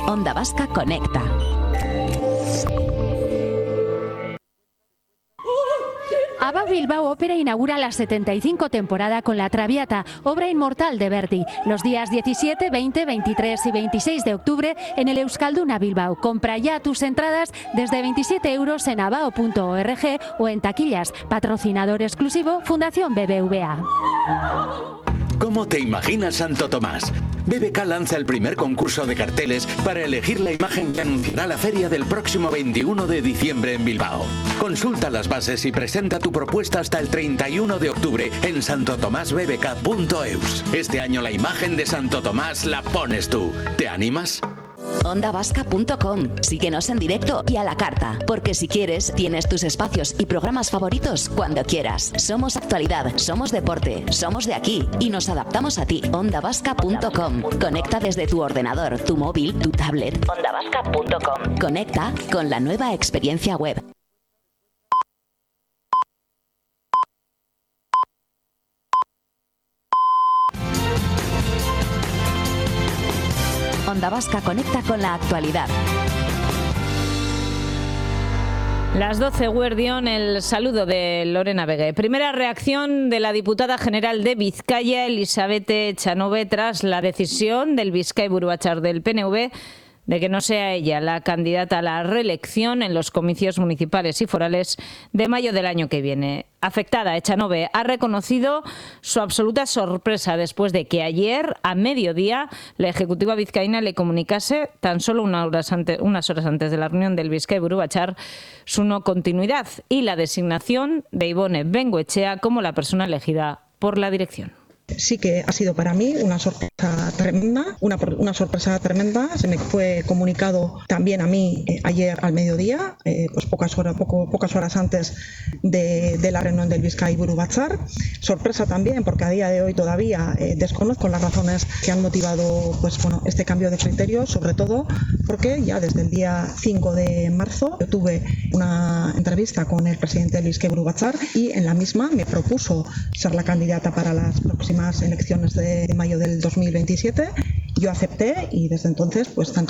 Onda Vasca conecta. ABBA Bilbao Ópera inaugura la 75 temporada con La Traviata, obra inmortal de Verdi, los días 17, 20, 23 y 26 de octubre en el Euskalduna Bilbao. Compra ya tus entradas desde 27 € en abao.org o en taquillas. Patrocinador exclusivo Fundación BBVA. ¿Cómo te imaginas Santo Tomás? BBK lanza el primer concurso de carteles para elegir la imagen que anunciará la feria del próximo 21 de diciembre en Bilbao. Consulta las bases y presenta tu propuesta hasta el 31 de octubre en santotomasbbk.eus. Este año la imagen de Santo Tomás la pones tú. ¿Te animas? ondavasca.com. Síguenos en directo y a la carta, porque si quieres, tienes tus espacios y programas favoritos cuando quieras. Somos actualidad, somos deporte, somos de aquí y nos adaptamos a ti. ondavasca.com. Conecta desde tu ordenador, tu móvil, tu tablet. ondavasca.com. Conecta con la nueva experiencia web. Onda Vasca conecta con la actualidad. Las 12, Guardión, el saludo de Lorena Vegue. Primera reacción de la diputada general de Vizcaya, Elizabeth Echanove, tras la decisión del Bizkaiburu Batzar del PNV de que no sea ella la candidata a la reelección en los comicios municipales y forales de mayo del año que viene. Afectada, Echanove ha reconocido su absoluta sorpresa después de que ayer, a mediodía, la ejecutiva vizcaína le comunicase, tan solo unas horas antes de la reunión del Bizkaiburu Batzar, su no continuidad y la designación de Ibone Bengoechea como la persona elegida por la dirección. Sí que ha sido para mí una sorpresa tremenda, una sorpresa tremenda. Se me fue comunicado también a mí ayer al mediodía, pues pocas horas antes de la reunión del Bizkaiburu Batzar. Sorpresa también porque a día de hoy todavía desconozco las razones que han motivado este cambio de criterio, sobre todo porque ya desde el día 5 de marzo yo tuve una entrevista con el presidente del Bizkaiburu Batzar y en la misma me propuso ser la candidata para las próximas elecciones de mayo del 2027. Yo acepté y desde entonces tanto